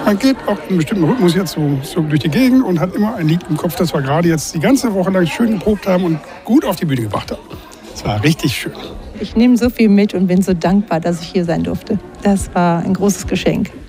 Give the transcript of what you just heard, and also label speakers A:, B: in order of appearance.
A: man geht auch einen bestimmten Rhythmus jetzt so durch die Gegend und hat immer ein Lied im Kopf, das wir gerade jetzt die ganze Woche lang schön geprobt haben und gut auf die Bühne gebracht haben. Es war richtig schön.
B: Ich nehme so viel mit und bin so dankbar, dass ich hier sein durfte. Das war ein großes Geschenk.